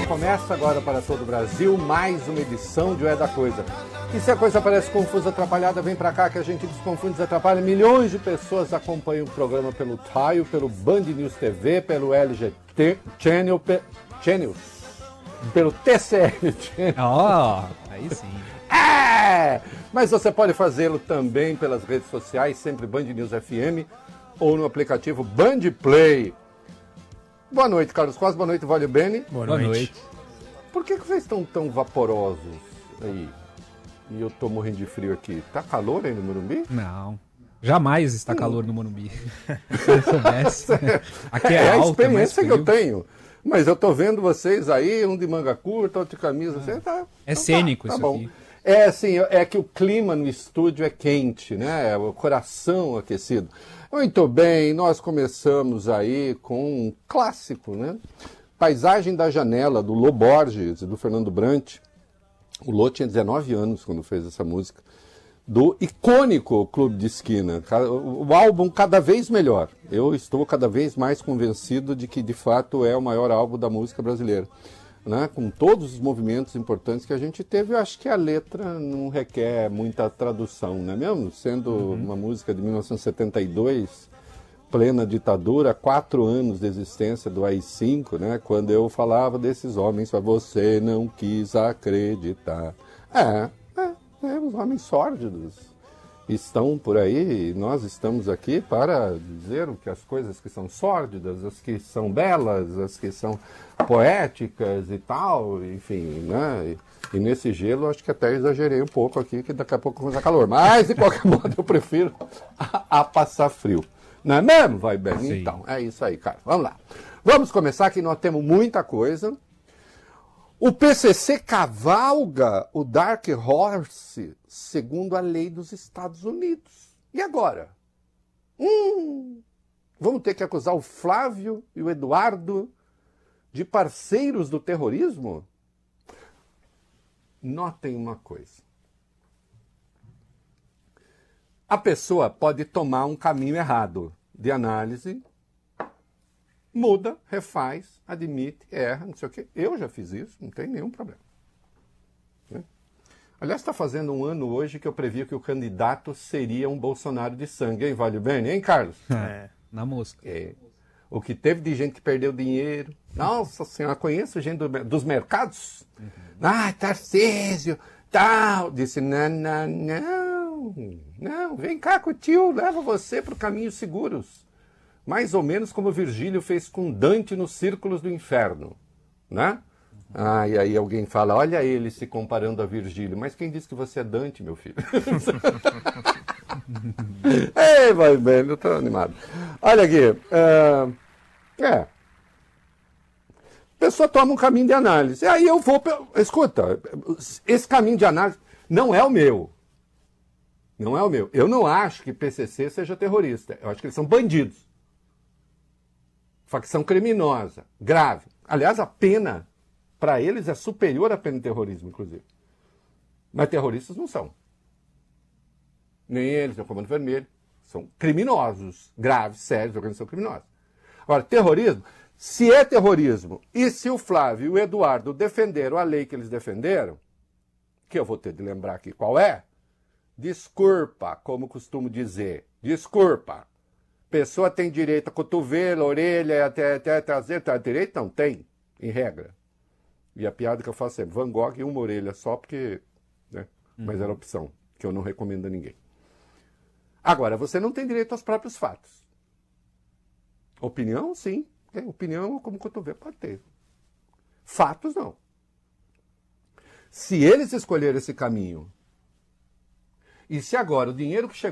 Começa agora para todo o Brasil mais uma edição de O É da Coisa. E se a coisa parece confusa, atrapalhada, vem pra cá que a gente desconfunde, desatrapalha. Milhões de pessoas acompanham o programa pelo Taio, pelo Band News TV, pelo LGT Channel, pelo TCL Channel. Aí sim. Mas você pode fazê-lo também pelas redes sociais, sempre Band News FM, ou no aplicativo Band Play. Boa noite, Carlos Costa. Boa noite, Valio Bene. Boa noite. Por que vocês estão tão vaporosos aí? E eu tô morrendo de frio aqui. Tá calor aí no Morumbi? Não. Jamais está calor no Morumbi. Se eu soubesse. Aqui é alto, a experiência é que eu tenho. Mas eu tô vendo vocês aí, um de manga curta, outro de camisa. É cênico isso bom. aqui. É assim, é que o clima no estúdio é quente, né? O coração aquecido. Muito bem, nós começamos aí com um clássico, né? Paisagem da Janela, do Lô Borges e do Fernando Brant. O Lô tinha 19 anos quando fez essa música. Do icônico Clube de Esquina. O álbum cada vez melhor. Eu estou cada vez mais convencido de que, de fato, é o maior álbum da música brasileira. Né? Com todos os movimentos importantes que a gente teve, eu acho que a letra não requer muita tradução, não é mesmo? Sendo uma música de 1972, plena ditadura, 4 anos de existência do AI-5, né? Quando eu falava desses homens, você não quis acreditar. Os homens sórdidos estão por aí, e nós estamos aqui para dizer o que as coisas que são sórdidas, as que são belas, as que são poéticas e tal, enfim, né? E nesse gelo acho que até exagerei um pouco aqui, que daqui a pouco vai fazer calor. Mas, de qualquer modo, eu prefiro a passar frio. Não é mesmo? Vai bem? Sim. Então, é isso aí, cara. Vamos lá. Vamos começar, que nós temos muita coisa. O PCC cavalga o Dark Horse segundo a lei dos Estados Unidos. E agora? Vamos ter que acusar o Flávio e o Eduardo de parceiros do terrorismo? Notem uma coisa. A pessoa pode tomar um caminho errado de análise, muda, refaz, admite, erra, não sei o quê. Eu já fiz isso, não tem nenhum problema. Né? Aliás, está fazendo um ano hoje que eu previa que o candidato seria um Bolsonaro de sangue, hein, Valio Bene? Hein, Carlos? Na mosca. O que teve de gente que perdeu dinheiro. Nossa Senhora, conheço gente dos mercados. Tarcísio, tal. Disse, não, vem cá com o tio, leva você para o caminho seguros. Mais ou menos como Virgílio fez com Dante nos Círculos do Inferno, né? E aí alguém fala, olha ele se comparando a Virgílio. Mas quem disse que você é Dante, meu filho? Ei, vai bem, eu tô animado. Olha aqui, a pessoa toma um caminho de análise. Aí eu vou, escuta, esse caminho de análise não é o meu. Não é o meu. Eu não acho que PCC seja terrorista. Eu acho que eles são bandidos. Facção criminosa, grave. Aliás, a pena para eles é superior à pena de terrorismo, inclusive. Mas terroristas não são. Nem eles, nem o Comando Vermelho. São criminosos, graves, sérios, organização criminosa. Agora, terrorismo, se é terrorismo, e se o Flávio e o Eduardo defenderam a lei que eles defenderam, que eu vou ter de lembrar aqui qual é, desculpa, como costumo dizer, desculpa. Pessoa tem direito a cotovelo, orelha, até traseiro, tá direito? Não, tem, em regra. E a piada que eu faço é Van Gogh e uma orelha só, porque, né? Mas era opção, que eu não recomendo a ninguém. Agora, você não tem direito aos próprios fatos. Opinião, sim. Opinião como cotovelo, pode ter. Fatos, não. Se eles escolheram esse caminho, e se agora o dinheiro que chegou